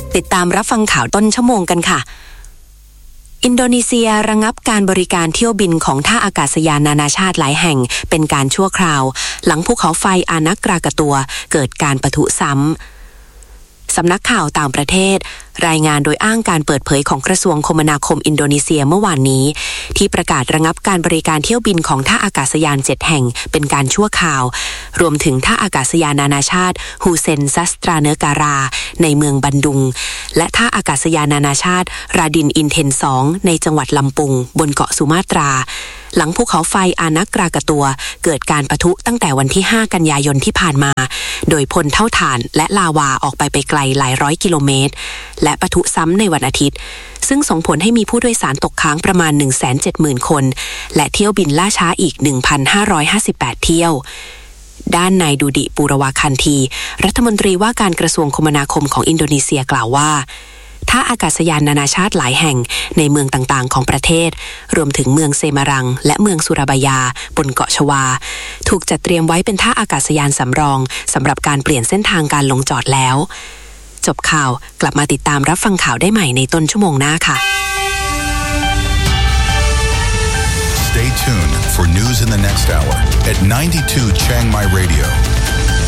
ติดตามรับฟังข่าวต้นชั่วโมงกันค่ะอินโดนีเซียระงับการบริการเที่ยวบินของท่าอากาศยานนานาชาติหลายแห่งเป็นการชั่วคราวหลังภูเขาไฟอานักกรากตัวเกิดการปะทุซ้ำสำนักข่าวต่างประเทศรายงานโดยอ้างการเปิดเผยของกระทรวงคมนาคมอินโดนีเซียเมื่อวานนี้ที่ประกาศระงับการบริการเที่ยวบินของท่าอากาศยาน7แห่งเป็นการชั่วคราวรวมถึงท่าอากาศยานนานาชาติฮูเซนซัสตราเนการาในเมืองบันดุงและท่าอากาศยานนานาชาติราดินอินเทน2ในจังหวัดลำปุงบนเกาะสุมาตราหลังภูเขาไฟอานักกรากตัวเกิดการปะทุตั้งแต่วันที่5กันยายนที่ผ่านมาโดยพ่นเท่าฐานและลาวาออกไปไกลหลายร้อยกิโลเมตรและปะทุซ้ำในวันอาทิตย์ซึ่งส่งผลให้มีผู้โดยสารตกค้างประมาณ 170,000 คนและเที่ยวบินล่าช้าอีก 1,558 เที่ยวด้านนายดูดิปูรวาคันธีรัฐมนตรีว่าการกระทรวงคมนาคมของอินโดนีเซียกล่าวว่าท่าอากาศยานนานาชาติหลายแห่งในเมืองต่างๆของประเทศรวมถึงเมืองเซมารังและเมืองสุราบายาบนเกาะชวาถูกจัดเตรียมไว้เป็นท่าอากาศยานสำรองสำหรับการเปลี่ยนเส้นทางการลงจอดแล้วจบข่าวกลับมาติดตามรับฟังข่าวได้ใหม่ในต้นชั่วโมงหน้าค่ะ Stay tuned for news in the next hour at 92 Chiang Mai Radio.